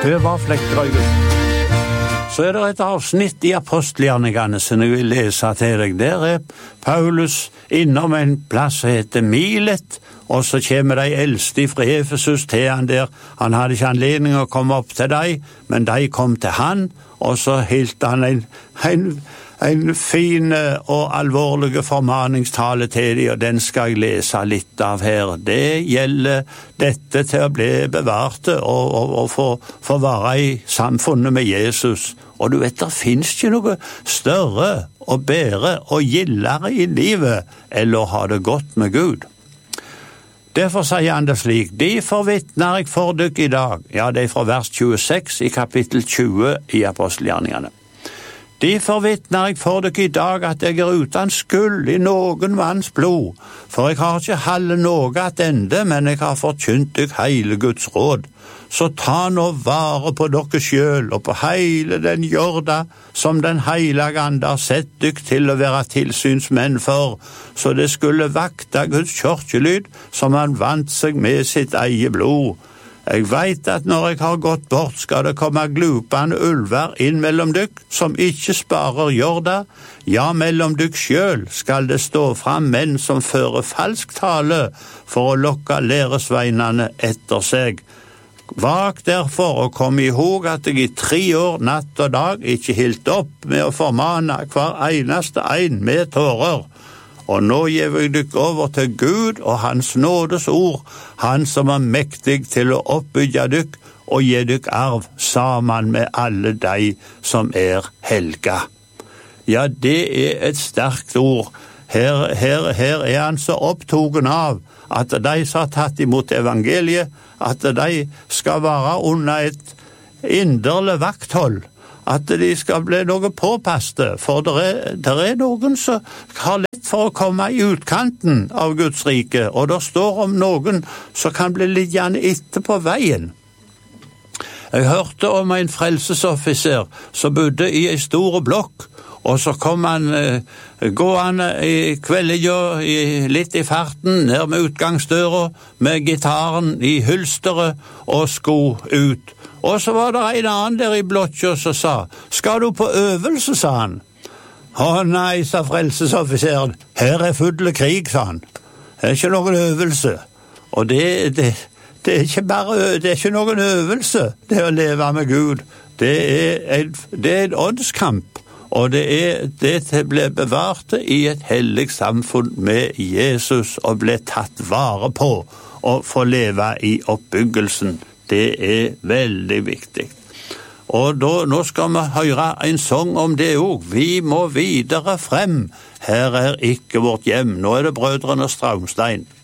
Det var Flekkerøy. Så det et avsnitt i apostelgjerningene som jeg vil lese til deg. Der Paulus innom en plass som heter Milet, og så kommer de eldste fra Efesus til han der. Han hadde ikke anledning å komme opp til dem, men de kom til han, og så hilt han en fin og alvorlig formaningstale til dem, og den skal jeg lese litt av her. Det gjelder dette til å bli bevarte og få være i samfunnet med Jesus. Og du vet, det finnes ikke noe større og bedre og gildere i livet enn å ha det godt med Gud. Derfor sier han det slik: «Derfor vitner jeg for dere i dag». Ja, det fra vers 26 i kapittel 20 i apostelgjerningene. «Derfor vitner jeg for dere i dag at jeg uten skyld i noen manns blod, for jeg har ikke halve noe at ende, men jeg har forkynt dere hele Guds råd. Så ta nå vare på dere selv og på hele den jorda som den heilige ande har sett dere til å være tilsynsmenn for, så det skulle vakte Guds kyrkjelyd som han vant seg med sitt eget blod. Jeg vet at når jeg har gått bort, skal det komme glupende ulver inn mellom dere, som ikke sparer jorda. Ja, mellom dere selv skal det stå fram menn som fører falsk tale for å lokke læresveinene etter seg. Vak derfor og kom ihåg at jeg i 3 år, natt og dag, ikke hilt opp med å formane hver eneste en med tårer. Og nå gir jeg dere over til Gud og hans nådes ord, han som mektig til å oppbygge dere og gi dere arv sammen med alle de som helga. Ja, det et sterkt ord. Her han så opptogen av at de som har tatt imot evangeliet, at de skal være under et inderlig vakthold, at de skal bli noe påpasset, for der noen som har lett for å komme i utkanten av Guds rike, og der står om noen som kan bli liggende etter på veien. Jeg hørte om en frelsesoffiser som bodde i en stor blokk, og så kom han gående i kvelden litt i farten ned med utgangsdøra med gitaren i hylsteret og sko ut. Og så var det en annen der i blokka som sa: «Skal du på øvelse», sa han. «Å nei», sa frelsesoffiseren, «her full krig», sa han. «Det ikke noen øvelse». Og det ikke noen øvelse, det å leve med Gud. Det en åndskamp. Og det ble bevart i et hellig samfunn med Jesus og ble tatt vare på og få leve i oppbyggelsen. Det veldig viktig. Og nå skal vi høre en sang om det også. Vi må videre frem. Her ikke vårt hjem. Nå det brødrene Straumstein.